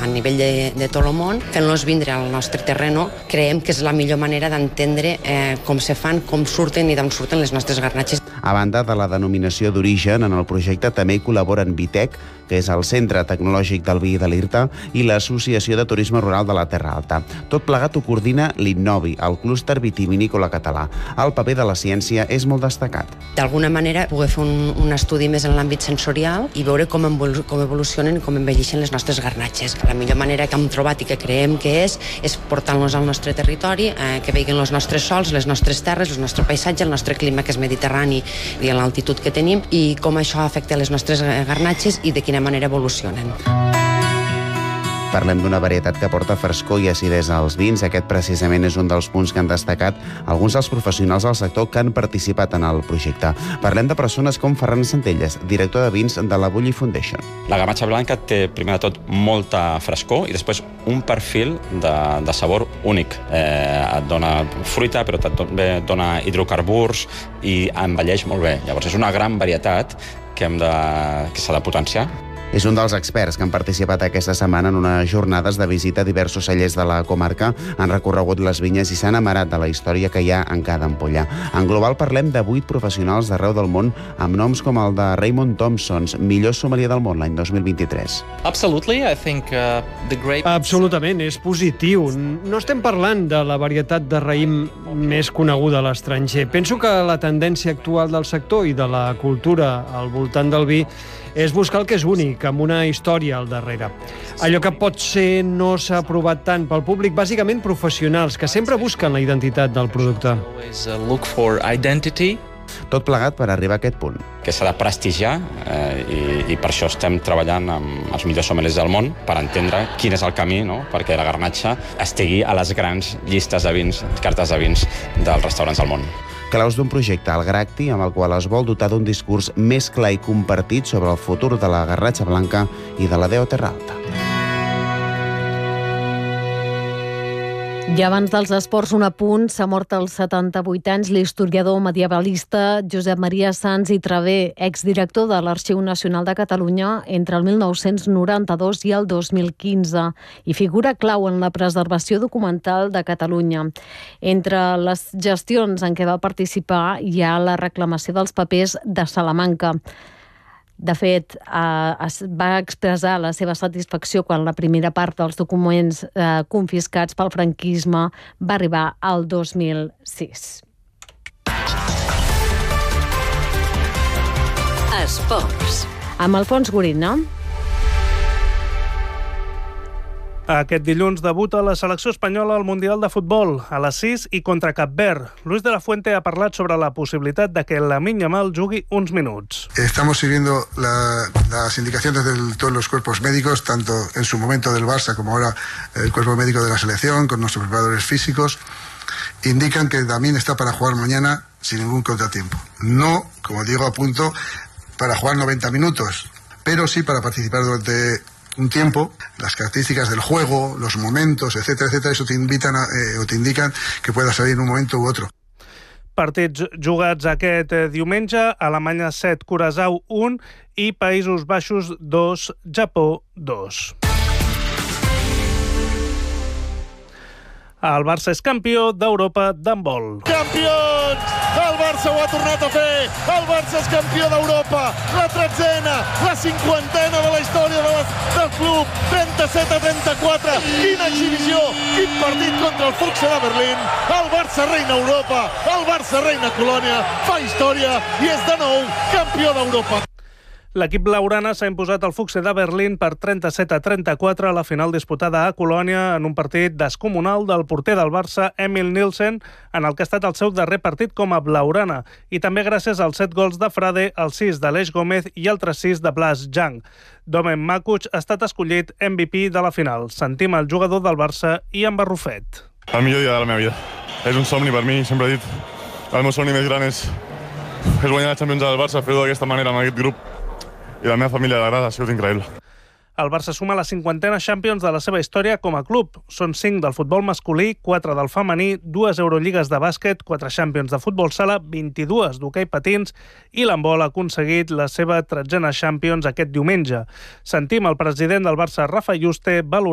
a nivell de tot el món, fent-los vindre al nostre terreno, creiem que és la millor manera d'entendre com se fan, com surten i d'on surten les nostres garnatxes. A banda de la denominació d'origen, en el projecte també hi col·laboren Vitec, que és el Centre Tecnològic del Vi de l'Irta, i l'Associació de Turisme Rural de la Terra Alta. Tot plegat ho coordina l'Innovi, el clúster vitivinícola català. El paper de la ciència és molt destacat. D'alguna manera, poder fer un estudi més en l'àmbit sensorial i veure com evolucionen i com envelleixen les nostres garnatxes. La millor manera que hem trobat i que creiem que és portant-los al nostre territori, que vegin els nostres sols, les nostres terres, el nostre paisatge, el nostre clima, que és mediterrani, i l'altitud que tenim, i com això afecta les nostres garnatxes i de quina manera evolucionen. Parlem d'una varietat que porta frescor i acidesa als vins. Aquest precisament és un dels punts que han destacat alguns dels professionals del sector que han participat en el projecte. Parlem de persones com Ferran Centelles, director de vins de la Bulli Foundation. La garnatxa blanca té, primer de tot, molta frescor i després un perfil de sabor únic. Et dona fruita, però també et dona hidrocarburs i envelleix molt bé. Llavors, és una gran varietat que s'ha de potenciar. És un dels experts que han participat aquesta setmana en unes jornades de visita a diversos cellers de la comarca. Han recorregut les vinyes i s'han amarat de la història que hi ha en cada ampolla. En global parlem de 8 professionals d'arreu del món amb noms com el de Raymond Thompson, millor sommelier del món l'any 2023. Absolutament, és positiu. No estem parlant de la varietat de raïm més coneguda a l'estranger. Penso que la tendència actual del sector i de la cultura al voltant del vi és buscar el que és únic, amb una història al darrere. Allò que potser no s'ha provat tant pel públic, bàsicament professionals, que sempre busquen la identitat del producte. Tot plegat per arribar a aquest punt. Que s'ha de prestigiar i per això estem treballant amb els millors sommeliers del món per entendre quin és el camí, no?, perquè la garnatxa estigui a les grans llistes de vins, cartes de vins dels restaurants del món. Claus d'un projecte, el Gracti, amb el qual es vol dotar d'un discurs més clar i compartit sobre el futur de la garnatxa blanca i de la DO Terra Alta. I abans dels esports, un apunt. S'ha mort als 78 anys l'historiador medievalista Josep Maria Sans i Traver, exdirector de l'Arxiu Nacional de Catalunya entre el 1992 i el 2015, i figura clau en la preservació documental de Catalunya. Entre les gestions en què va participar hi ha la reclamació dels papers de Salamanca. De fet, va expressar la seva satisfacció quan la primera part dels documents confiscats pel franquisme va arribar al 2006. Esports. Amb Alfons Gorina. Aquest dilluns debuta la selecció espanyola al Mundial de Futbol, a les 6 i contra Cap Verd. Luis de la Fuente ha parlat sobre la possibilitat de que Lamine Yamal jugui uns minuts. Estamos siguiendo las indicaciones de todos los cuerpos médicos, tanto en su momento del Barça como ahora el cuerpo médico de la selección, con nuestros preparadores físicos, indican que Lamine está para jugar mañana sin ningún contratiempo. No, como digo, a punto para jugar 90 minutos, pero sí para participar durante un tiempo. Las características del juego, los momentos, etcétera, etcétera, eso te indican que pueda salir en un momento u otro. Partits jugats aquest diumenge: Alemanya 7, Curaçao 1 i Països Baixos 2, Japó 2. El Barça és campió d'Europa d'handbol. Campions! El Barça ho ha tornat a fer! El Barça és campió d'Europa! La 13ª, la 50ª de la història del club! 37-34! Quina exhibició! Quin partit contra el Füchse de Berlín! El Barça reina Europa! El Barça reina Colònia! Fa història i és de nou campió d'Europa! L'equip blaugrana s'ha imposat al Füchse de Berlín per 37-34 a la final disputada a Colònia en un partit descomunal del porter del Barça, Emil Nielsen, en el que ha estat el seu darrer partit com a blaugrana, i també gràcies als 7 gols de Frade, els 6 d'Aleix Gómez i altres 6 de Blas Jang. Domen Makuch ha estat escollit MVP de la final. Sentim el jugador del Barça, Ian Barrufet. El millor dia de la meva vida. És un somni per mi, sempre he dit. El meu somni més gran és guanyar la Champions del Barça, fer-ho d'aquesta manera amb aquest grup. I la meva família d'agrada, ha sigut increïble. El Barça suma la 50a Champions de la seva història com a club. Són 5 del futbol masculí, 4 del femení, 2 Eurolligues de bàsquet, 4 Champions de futbol sala, 22 d'hoquei patins, i l'handbol ha aconseguit la seva 13a Champions aquest diumenge. Sentim el president del Barça, Rafa Yuste, valorant